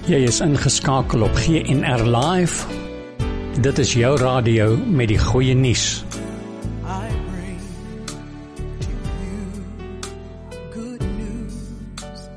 Jy is ingeskakel op GNR Live. Dit is jou radio met die goeie nuus. I bring to you good news.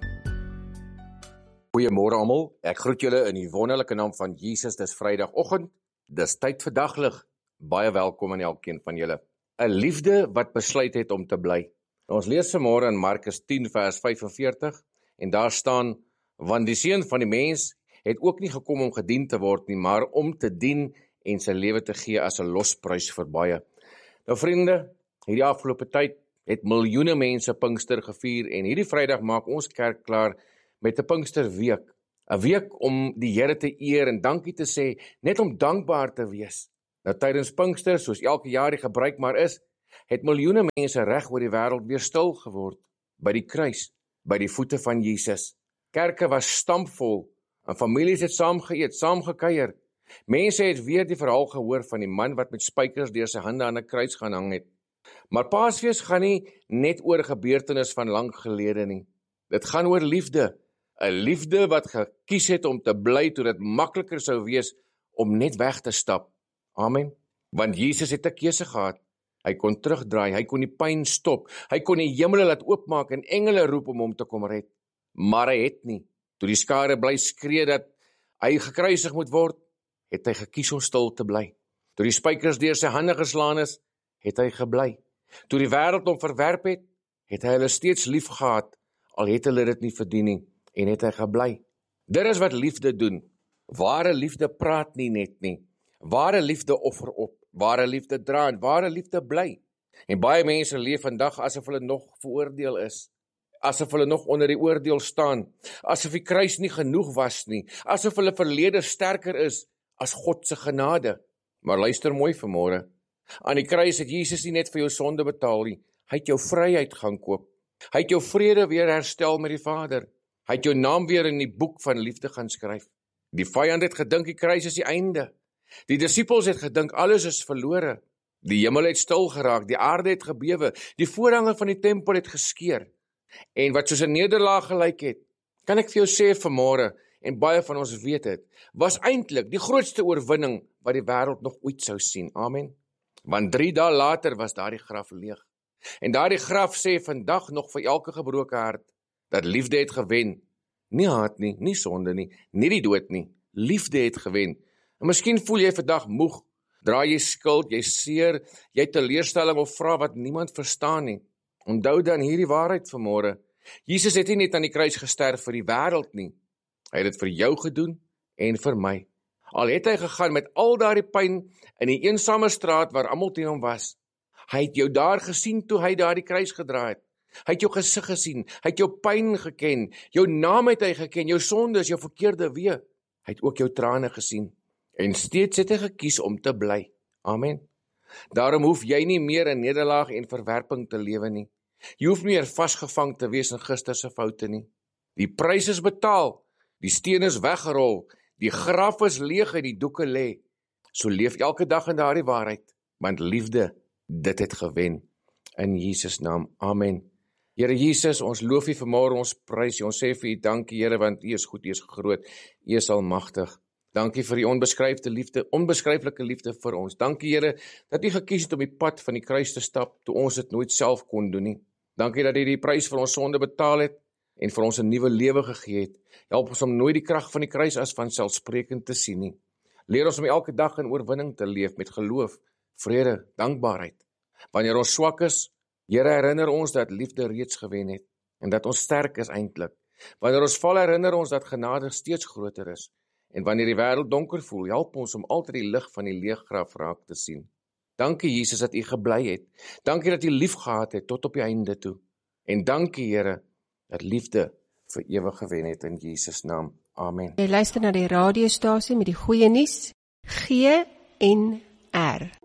Goeiemôre almal, ek groet julle in die wonderlike naam van Jesus. Dis Vrydagoggend, dis tyd vir daglig. Baie welkom aan elkeen van julle. 'n Liefde wat besluit het om te bly. Ons lees vanmôre in Markus 10 vers 45 en daar staan: want die Seun van die mens het ook nie gekom om gedien te word nie, maar om te dien en sy lewe te gee as 'n losprys vir baie. Nou vriende, hierdie afgelope tyd het miljoene mense Pinkster gevier en hierdie Vrydag maak ons kerk klaar met 'n Pinksterweek. 'n Week om die Here te eer en dankie te sê, net om dankbaar te wees. Nou tydens Pinkster, soos elke jaar die gebruik maar is, het miljoene mense reg oor die wêreld weer stil geword by die kruis, by die voete van Jesus. Kerke was stampvol en families het saam geëet, saam gekuier. Mense het weer die verhaal gehoor van die man wat met spykers deur sy hande aan 'n kruis gaan hang het. Maar Paasfees gaan nie net oor 'n gebeurtenis van lank gelede nie. Dit gaan oor liefde. 'n Liefde wat gekies het om te bly toe dit makliker sou wees om net weg te stap. Amen. Want Jesus het 'n keuse gehad. Hy kon terugdraai, hy kon die pyn stop, hy kon die hemele laat oopmaak en engele roep om hom te kom red. Maar hy het nie. Toe die skare bly skree dat hy gekruisig moet word, het hy gekies om stil te bly. Toe die spykers deur sy hande geslaan is, het hy gebly. Toe die wêreld hom verwerp het, het hy hulle steeds lief gehad, al het hulle dit nie verdien nie, en het hy gebly. Dit is wat liefde doen. Ware liefde praat nie net nie. Ware liefde offer op. Ware liefde dra en ware liefde bly. En baie mense leef vandag asof hulle nog veroordeel is. Asof hulle nog onder die oordeel staan, asof die kruis nie genoeg was nie, asof hulle verlede sterker is as God se genade. Maar luister mooi vanmôre, aan die kruis het Jesus nie net vir jou sonde betaal nie, hy het jou vryheid gaan koop, hy het jou vrede weer herstel met die Vader, hy het jou naam weer in die boek van liefde gaan skryf. Die vyand het gedink die kruis is die einde, die disippels het gedink alles is verlore, die hemel het stil geraak, die aarde het gebewe, die voorhange van die tempel het geskeur. En wat soos 'n nederlaag gelyk het, kan ek vir jou sê vanmôre, en baie van ons weet dit, was eintlik die grootste oorwinning wat die wêreld nog ooit sou sien. Amen. Want 3 dae later was daardie graf leeg. En daardie graf sê vandag nog vir elke gebroke hart, dat liefde het gewen. Nie haat nie, nie sonde nie, nie die dood nie. Liefde het gewen. En miskien voel jy vandag moeg, dra jy skuld, jy seer, jy teleurstelling of vra wat niemand verstaan nie. Onthou dan hierdie waarheid vanmôre. Jesus het nie net aan die kruis gesterf vir die wêreld nie. Hy het dit vir jou gedoen en vir my. Al het hy gegaan met al daardie pyn in die eensame straat waar almal teen hom was. Hy het jou daar gesien toe hy daardie kruis gedra het. Hy het jou gesig gesien, hy het jou pyn geken, jou naam het hy geken, jou sondes, jou verkeerde weë. Hy het ook jou trane gesien. En steeds het hy gekies om te bly. Amen. Daarom hoef jy nie meer in nederlaag en verwerping te lewe nie. Jy hoef nie meer vasgevang te wees in gister se foute nie. Die prys is betaal, die steen is weggerol, die graf is leeg en die doeke lê. So leef elke dag in daardie waarheid, want liefde, dit het gewen. In Jesus naam, amen. Here Jesus, ons loof U vanmôre, ons prys U, ons sê vir U dankie Here, want U is goed, U is groot, U is almagtig. Dankie vir die onbeskryflike liefde vir ons. Dankie Here, dat U gekies het om die pad van die kruis te stap, toe ons dit nooit self kon doen nie. Dankie dat U die prys vir ons sonde betaal het, en vir ons 'n nuwe lewe gegee het. Help ons om nooit die krag van die kruis as vanselfsprekend te sien nie. Leer ons om elke dag in oorwinning te leef met geloof, vrede, dankbaarheid. Wanneer ons swak is, Here, herinner ons dat liefde reeds gewen het, en dat ons sterk is eintlik. Wanneer ons val, herinner ons dat genade steeds groter is. En wanneer die wêreld donker voel, help ons om altyd die lig van die leë graf raak te sien. Dankie Jesus dat U gebly het. Dankie dat U lief gehad het tot op die einde toe. En dankie Here, dat liefde vir ewig gewen het in Jesus naam. Amen. Jy luister na die radiostasie met die goeie nuus, GNR.